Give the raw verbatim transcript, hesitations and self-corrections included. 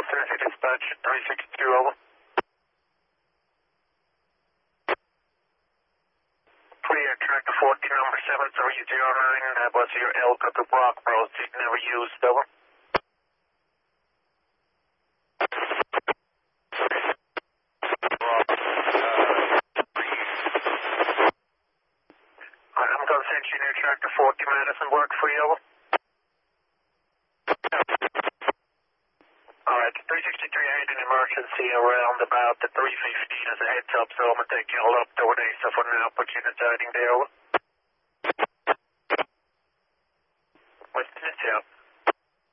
Tennessee Dispatch, three sixty-two, over. Clear, tractor forty, number seven three zero nine, that was your Elko to Brockbro, never used, over. I'm going to send you near tractor forty, Madison, work for you, over. Alright, three sixty-three, I had an emergency around about the three fifteen as a heads up, so I'm going to take you all up to there, so for now, put you in the siding there, over. West Tennessee, up.